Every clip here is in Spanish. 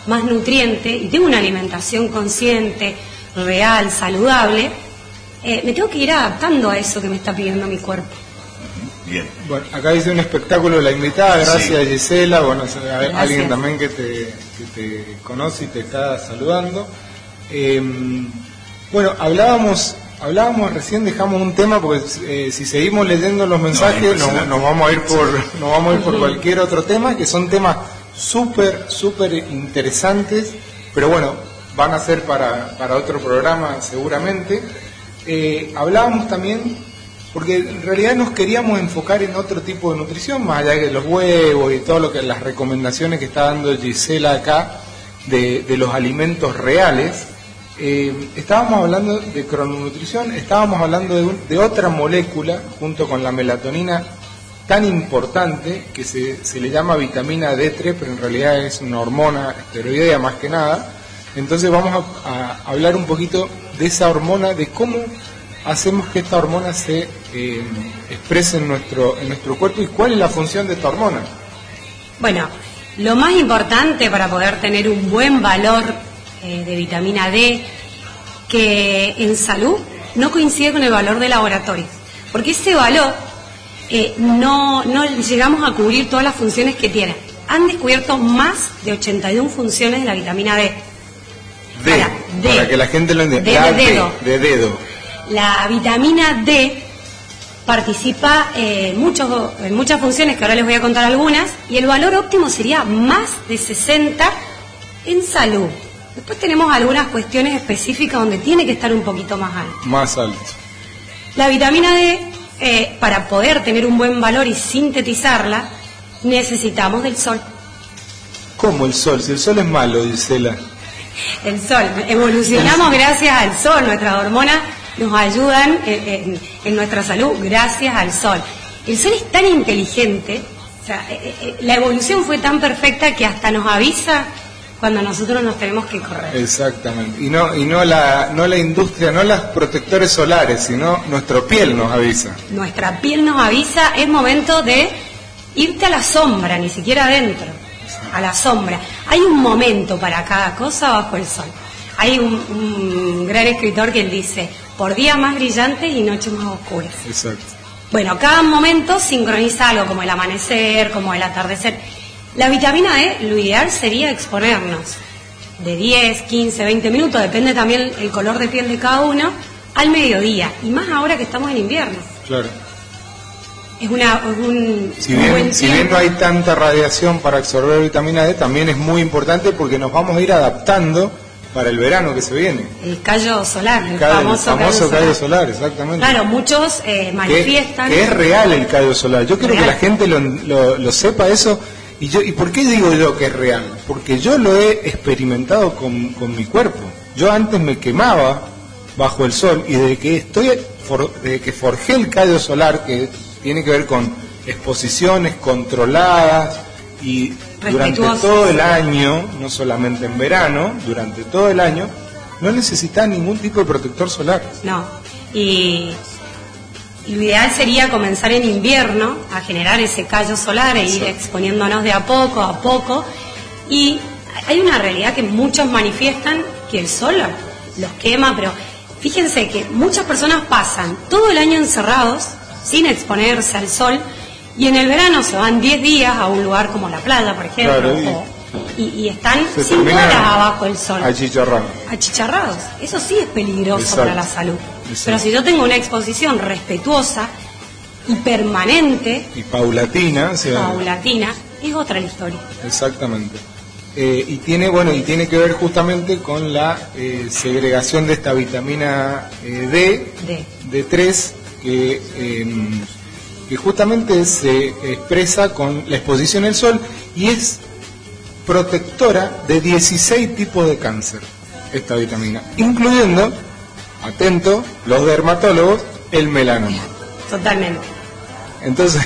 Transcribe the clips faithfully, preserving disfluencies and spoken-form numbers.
más nutriente y tengo una alimentación consciente, real, saludable, eh, me tengo que ir adaptando a eso que me está pidiendo mi cuerpo. Bien. Bueno, acá dice un espectáculo de la invitada, gracias Sí. Gisela, bueno, a- Gracias. alguien también que te, que te conoce y te está saludando. Eh, bueno, hablábamos hablábamos recién, dejamos un tema porque eh, si seguimos leyendo los mensajes No, nos, impresionante. nos vamos a ir por nos vamos a ir por cualquier otro tema, que son temas súper súper interesantes, pero bueno, van a ser para, para otro programa seguramente. Eh, hablábamos también, porque en realidad nos queríamos enfocar en otro tipo de nutrición, más allá de los huevos y todo lo que las recomendaciones que está dando Gisela acá de, de los alimentos reales. Eh, estábamos hablando de crononutrición, estábamos hablando de, un- de otra molécula junto con la melatonina tan importante que se, se le llama vitamina D tres, pero en realidad es una hormona esteroidea más que nada. Entonces vamos a, a hablar un poquito de esa hormona, de cómo hacemos que esta hormona se eh, exprese en nuestro, en nuestro cuerpo y cuál es la función de esta hormona. Bueno, lo más importante para poder tener un buen valor eh, de vitamina D, que en salud no coincide con el valor de laboratorio, porque ese valor eh, no, no llegamos a cubrir todas las funciones que tiene. Han descubierto más de ochenta y una funciones de la vitamina D. D, Para, D. para que la gente lo entienda. D La de dedo. de dedo. La vitamina D participa eh, muchos, en muchas funciones que ahora les voy a contar algunas, y el valor óptimo sería más de sesenta en salud. Después tenemos algunas cuestiones específicas donde tiene que estar un poquito más alto. Más alto. La vitamina D, eh, para poder tener un buen valor y sintetizarla, necesitamos del sol. ¿Cómo el sol? Si el sol es malo, Gisela. El sol. Evolucionamos gracias al sol. Nuestras hormonas nos ayudan en, en- en nuestra salud gracias al sol. El sol es tan inteligente, o sea, eh, eh, la evolución fue tan perfecta que hasta nos avisa cuando nosotros nos tenemos que correr. Exactamente. Y no y no la no la industria, no los protectores solares, sino nuestra piel nos avisa. Nuestra piel nos avisa, es momento de irte a la sombra, ni siquiera adentro, a la sombra. Hay un momento para cada cosa bajo el sol. Hay un, un gran escritor que él dice, por días más brillantes y noches más oscuras. Exacto. Bueno, cada momento sincroniza algo, como el amanecer, como el atardecer. La vitamina D, lo ideal sería exponernos de diez, quince, veinte minutos, depende también el color de piel de cada uno, al mediodía, y más ahora que estamos en invierno. Claro. Es, una, es un, Si un bien, buen si bien tiempo. no hay tanta radiación para absorber vitamina D, también es muy importante porque nos vamos a ir adaptando para el verano que se viene. El callo solar, el Cada- famoso, el famoso callo callo solar. solar, exactamente. Claro, muchos eh, que, manifiestan... que es real el callo solar. Yo quiero Real. que la gente lo, lo, lo sepa eso. Y yo y ¿por qué digo yo que es real? Porque yo lo he experimentado con, con mi cuerpo. Yo antes me quemaba bajo el sol y desde que estoy for- desde que forjé el callo solar, que tiene que ver con exposiciones controladas y durante Respetuosas. todo el año, no solamente en verano, durante todo el año, no necesitas ningún tipo de protector solar. No, y, y lo ideal sería comenzar en invierno a generar ese callo solar e ir Sí. exponiéndonos de a poco a poco. Y hay una realidad que muchos manifiestan, que el sol los quema, pero fíjense que muchas personas pasan todo el año encerrados, sin exponerse al sol, y en el verano se van diez días a un lugar como la playa, por ejemplo, Claro, y- o- y, y están Se cinco terminan horas abajo del sol. achicharrado. Achicharrados. Eso sí es peligroso Exacto. para la salud. Exacto. Pero si yo tengo una exposición respetuosa y permanente, Y paulatina, o sea, paulatina, es otra la historia. exactamente. Eh, y tiene bueno y tiene que ver justamente con la eh, segregación de esta vitamina eh, D, D. D tres, que, eh, que justamente se expresa con la exposición al sol y es protectora de dieciséis tipos de cáncer, esta vitamina, incluyendo, atento, los dermatólogos, el melanoma. Totalmente. Entonces,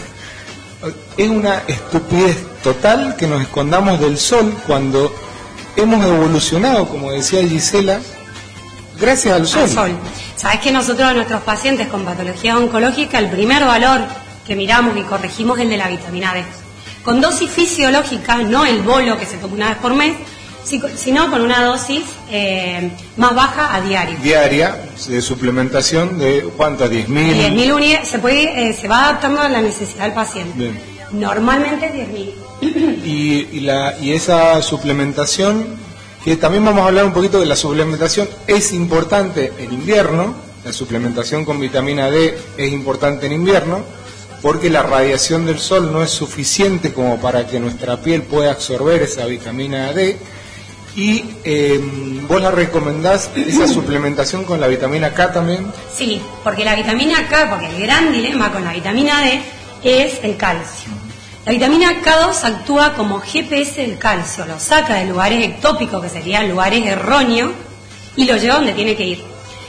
es una estupidez total que nos escondamos del sol cuando hemos evolucionado, como decía Gisela, gracias al sol. Al sol. Sabes que nosotros a nuestros pacientes con patología oncológica, el primer valor que miramos y corregimos es el de la vitamina D. Con dosis fisiológica, no el bolo que se toma una vez por mes, Si, si no, con una dosis eh, más baja a diario. Diaria, de suplementación de ¿cuánto? diez mil. diez mil unidades, se, puede, eh, se va adaptando a la necesidad del paciente. Bien. Normalmente es diez mil. Y, y, la, y esa suplementación, que también vamos a hablar un poquito de la suplementación, es importante en invierno, la suplementación con vitamina D es importante en invierno, porque la radiación del sol no es suficiente como para que nuestra piel pueda absorber esa vitamina D. Y eh, vos la recomendás esa suplementación con la vitamina K también. Sí, porque la vitamina K, porque el gran dilema con la vitamina D es el calcio. La vitamina K dos actúa como G P S del calcio, lo saca de lugares ectópicos, que serían lugares erróneos, y lo lleva donde tiene que ir.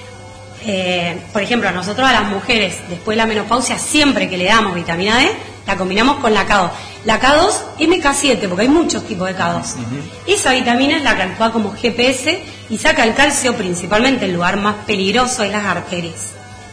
Eh, por ejemplo, nosotros a las mujeres, después de la menopausia, siempre que le damos vitamina D, la combinamos con la K dos. La K dos, M K siete, porque hay muchos tipos de K dos. Uh-huh. Esa vitamina es la que actúa como G P S y saca el calcio, principalmente el lugar más peligroso es las arterias.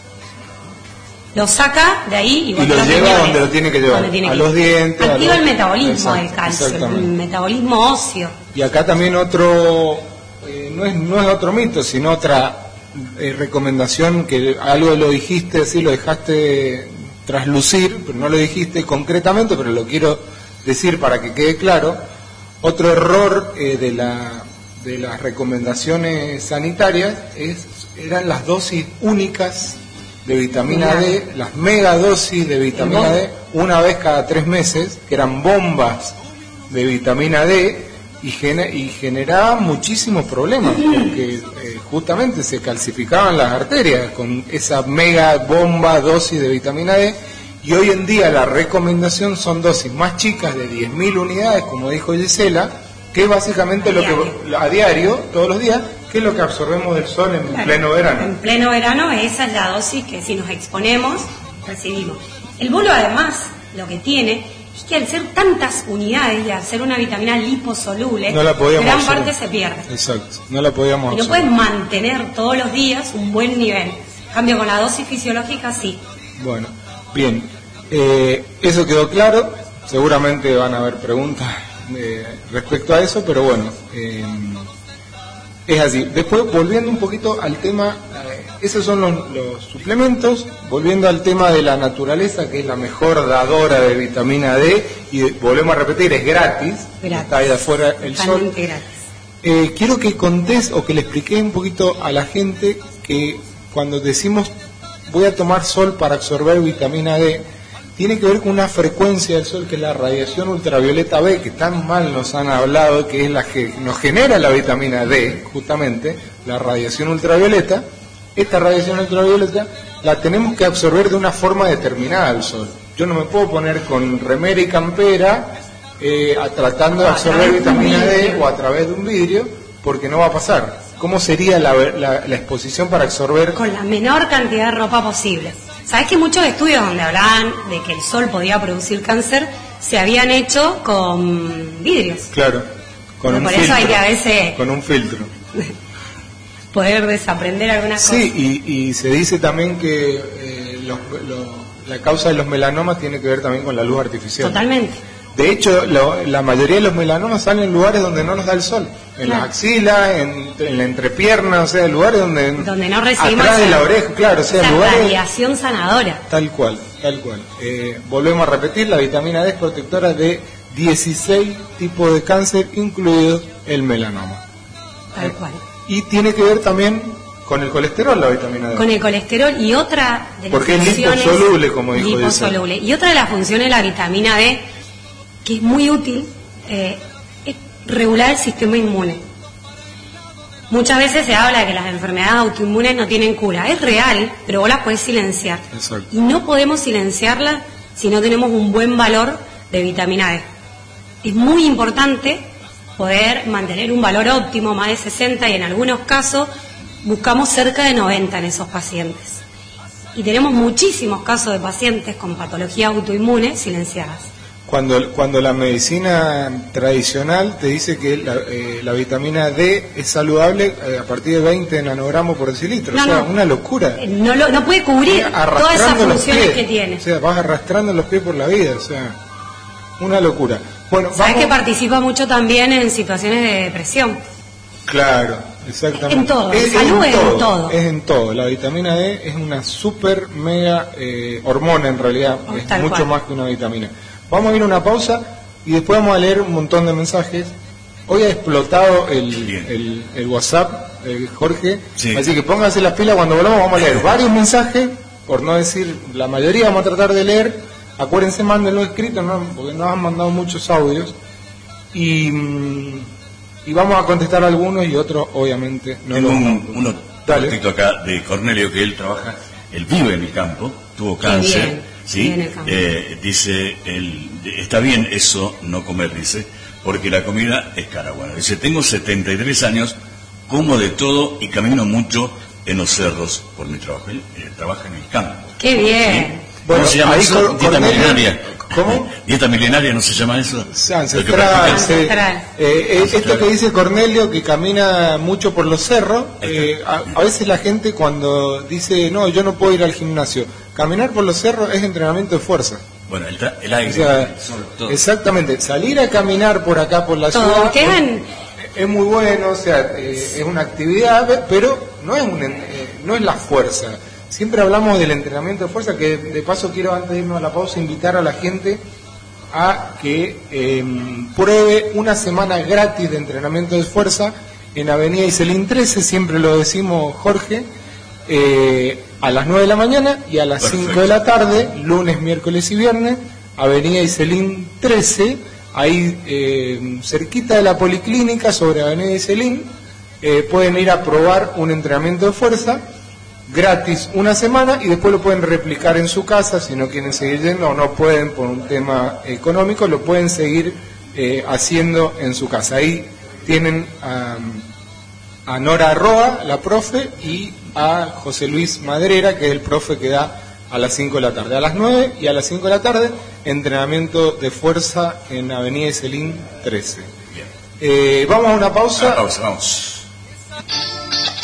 Lo saca de ahí y, y lo lleva donde lo tiene que llevar, tiene a que los dientes. Activa los... el metabolismo Exacto, del calcio, el metabolismo óseo. Y acá también otro, eh, no, es, no es otro mito, sino otra eh, recomendación, que algo lo dijiste, sí lo dejaste traslucir, pero no lo dijiste concretamente, pero lo quiero decir para que quede claro. Otro error eh, de, la, de las recomendaciones sanitarias es, eran las dosis únicas de vitamina D, las megadosis de vitamina D, una vez cada tres meses, que eran bombas de vitamina D, y, gener, y generaban muchísimos problemas, porque eh, justamente se calcificaban las arterias con esa mega bomba dosis de vitamina D, y hoy en día la recomendación son dosis más chicas de diez mil unidades, como dijo Gisela, que es básicamente lo que a diario, todos los días, que es lo que absorbemos del sol en claro, pleno verano. En pleno verano esa es la dosis que si nos exponemos recibimos. El bolo además lo que tiene es que al ser tantas unidades y al ser una vitamina liposoluble, no la gran absorber. parte se pierde. Exacto, no la podíamos y no puedes mantener todos los días un buen nivel. En cambio con la dosis fisiológica sí. Bueno, bien, eh, eso quedó claro, seguramente van a haber preguntas eh, respecto a eso, pero bueno, eh, es así. Después, volviendo un poquito al tema, eh, esos son los, los suplementos, volviendo al tema de la naturaleza, que es la mejor dadora de vitamina D, y de, volvemos a repetir, es gratis, gratis. Está ahí de afuera el sol. Eh, quiero que contés o que le expliqué un poquito a la gente que cuando decimos voy a tomar sol para absorber vitamina D, tiene que ver con una frecuencia del sol que es la radiación ultravioleta B, que tan mal nos han hablado, que es la que nos genera la vitamina D, justamente, la radiación ultravioleta. Esta radiación ultravioleta la tenemos que absorber de una forma determinada al sol. Yo no me puedo poner con remera y campera eh, a, tratando de absorber vitamina D o a través de un vidrio, porque no va a pasar. ¿Cómo sería la, la, la exposición para absorber? Con la menor cantidad de ropa posible. ¿Sabés que muchos estudios donde hablaban de que el sol podía producir cáncer se habían hecho con vidrios? Claro, con Pero un por filtro. Eso hay que a veces con un filtro. poder desaprender algunas sí, cosas. Sí, y, y se dice también que eh, los, los, la causa de los melanomas tiene que ver también con la luz artificial. Totalmente. De hecho, lo, la mayoría de los melanomas salen en lugares donde no nos da el sol. En claro. las axilas, en, en la entrepierna, o sea, lugares donde... Donde no recibimos... Atrás de la oreja, claro, o sea, esa lugares... radiación sanadora. Tal cual, tal cual. Eh, volvemos a repetir, la vitamina D es protectora de dieciséis tipos de cáncer, incluido el melanoma. Tal cual. Y tiene que ver también con el colesterol, la vitamina D. Con el colesterol y otra de las Porque funciones... Porque es liposoluble, como dijo liposoluble. Y otra de las funciones de la vitamina D, que es muy útil, eh, es regular el sistema inmune. Muchas veces se habla de que las enfermedades autoinmunes no tienen cura. Es real, pero vos las podés silenciar. Exacto. Y no podemos silenciarlas si no tenemos un buen valor de vitamina D. Es muy importante poder mantener un valor óptimo, más de sesenta, y en algunos casos buscamos cerca de noventa en esos pacientes. Y tenemos muchísimos casos de pacientes con patologías autoinmunes silenciadas. Cuando, cuando la medicina tradicional te dice que la, eh, la vitamina D es saludable eh, a partir de veinte nanogramos por decilitro, no, o sea, no, una locura. No, lo, no puede cubrir todas esas funciones que tiene. O sea, vas arrastrando los pies por la vida, o sea, una locura. Bueno, Sabes vamos... que participa mucho también en situaciones de depresión. Claro, exactamente. En todo, es, salud es en es todo, en todo. Es en todo. La vitamina D es una super mega eh, hormona en realidad, Oh, es tal mucho cual. más que una vitamina. Vamos a ir a una pausa y después vamos a leer un montón de mensajes. Hoy ha explotado el, el, el WhatsApp, eh, Jorge, Sí. Así que pónganse las pilas, cuando volvamos vamos a leer varios mensajes, por no decir la mayoría, vamos a tratar de leer. Acuérdense, mándenlo escrito, ¿no? Porque nos han mandado muchos audios. Y, y vamos a contestar algunos y otros, obviamente, no Tengo los un, vamos. uno Dale. cortito acá de Cornelio, que él trabaja, él vive en el campo, tuvo cáncer, bien, ¿sí? vive en el campo. Eh, dice, él, está bien eso, no comer, dice, porque la comida es cara. Bueno, dice, tengo setenta y tres años, como de todo y camino mucho en los cerros por mi trabajo. Él eh, trabaja en el campo. Qué bien. ¿Cómo Bueno, se llama ahí eso? Cor- Dieta Cornelio- milenaria. ¿Cómo? Dieta milenaria, ¿no se llama eso? Ancestral, Lo que practica- sí. Ancestral. Eh, eh, Ancestral. esto que dice Cornelio, que camina mucho por los cerros, eh, a, a veces la gente cuando dice, no, yo no puedo ir al gimnasio, caminar por los cerros es entrenamiento de fuerza. Bueno, el, tra- el aire, O sea, el sol, todo. exactamente, salir a caminar por acá, por la Todo. ciudad, Quedan- es, es muy bueno, o sea, eh, es una actividad, pero no es, un, en- eh, no es la fuerza. Siempre hablamos del entrenamiento de fuerza, que de paso quiero, antes de irnos a la pausa, invitar a la gente a que eh, pruebe una semana gratis de entrenamiento de fuerza en Avenida Iselín trece, siempre lo decimos, Jorge, eh, a las nueve de la mañana y a las Perfecto. cinco de la tarde, lunes, miércoles y viernes, Avenida Iselín trece, ahí eh, cerquita de la Policlínica, sobre Avenida Iselín, eh, pueden ir a probar un entrenamiento de fuerza gratis una semana y después lo pueden replicar en su casa si no quieren seguir yendo o no pueden por un tema económico, lo pueden seguir eh, haciendo en su casa. Ahí tienen a, a Nora Roa, la profe, y a José Luis Madrera, que es el profe que da a las cinco de la tarde. A las nueve y a las cinco de la tarde, entrenamiento de fuerza en Avenida Iselín trece. Bien. Eh, vamos a una A pausa. la pausa, vamos.